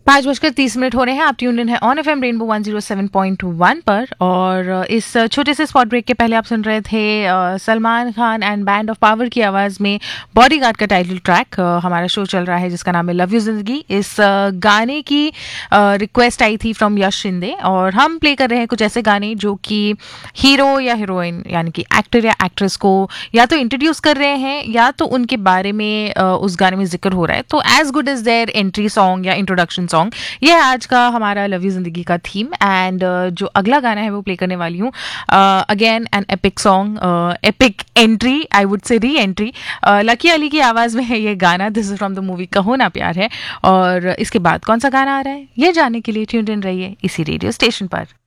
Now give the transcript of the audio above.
5:30 हो रहे हैं। आप ट्यून्ड इन है ऑन एफएम रेनबो 107.1 पर। और इस छोटे से स्पॉट ब्रेक के पहले आप सुन रहे थे Salman Khan and band of power की आवाज़ में बॉडीगार्ड का टाइटल ट्रैक। हमारा शो चल रहा है जिसका नाम है लव यू जिंदगी। इस गाने की रिक्वेस्ट आई थी फ्रॉम यश शिंदे और हम प्ले कर रहे हैं कुछ ऐसे गाने जो कि हीरो या हीरोइन यानी कि एक्टर या एक्ट्रेस को या तो इंट्रोड्यूस कर रहे हैं या तो उनके बारे में उस गाने में जिक्र हो रहा है। तो as good is there entry song या इंट्रोडक्शन सॉन्ग, ये है आज का हमारा लव यू जिंदगी का थीम। एंड जो अगला गाना है वो प्ले करने वाली हूँ, again an epic song, epic entry, I would say re entry. Lucky Ali की आवाज़ में है ये गाना। This is from the movie कहो ना प्यार है। और इसके बाद कौन सा गाना आ रहा है ये जानने के लिए ट्यून्ड इन रहिए इसी रेडियो स्टेशन पर।